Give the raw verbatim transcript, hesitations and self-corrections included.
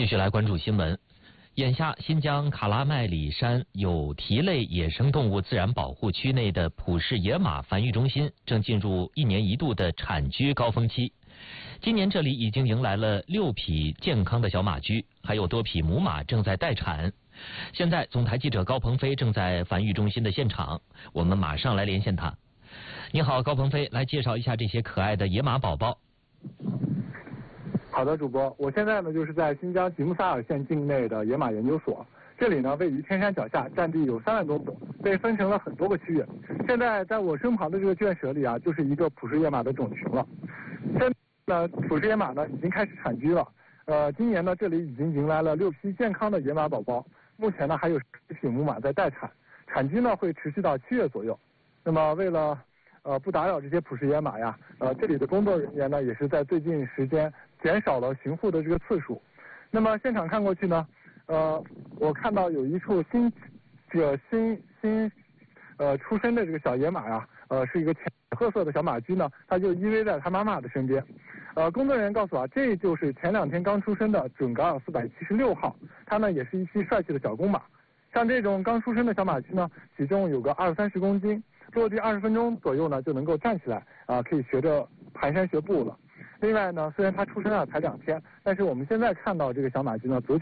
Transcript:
继续来关注新闻。眼下，新疆卡拉麦里山有蹄类野生动物自然保护区内的普氏野马繁育中心正进入一年一度的产居高峰期。今年这里已经迎来了六匹健康的小马驹，还有多匹母马正在待产。现在，总台记者高鹏飞正在繁育中心的现场，我们马上来连线他。你好，高鹏飞，来介绍一下这些可爱的野马宝宝。 好的，主播，我现在呢就是在新疆吉木萨尔县境内的野马研究所，这里呢位于天山脚下，占地有三万多亩，被分成了很多个区域。现在在我身旁的这个圈舍里啊，就是一个普氏野马的种群了。现在呢，普氏野马呢已经开始产居了。呃，今年呢这里已经迎来了六匹健康的野马宝宝，目前呢还有十匹母马在待产，产居呢会持续到七月左右。那么为了呃不打扰这些普氏野马呀，呃这里的工作人员呢也是在最近时间减少了巡护的这个次数。那么现场看过去呢，呃，我看到有一处新，这新新呃出生的这个小野马呀，呃，是一个浅褐色的小马驹呢，它就依偎在它妈妈的身边。呃，工作人员告诉我啊，这就是前两天刚出生的准噶尔四百七十六号，它呢也是一匹帅气的小公马。像这种刚出生的小马驹呢，体重有个二三十公斤，落地二十分钟左右呢就能够站起来啊、呃，可以学着蹒跚学步了。另外呢，虽然它出生啊才两天，但是我们现在看到这个小马驹呢，走起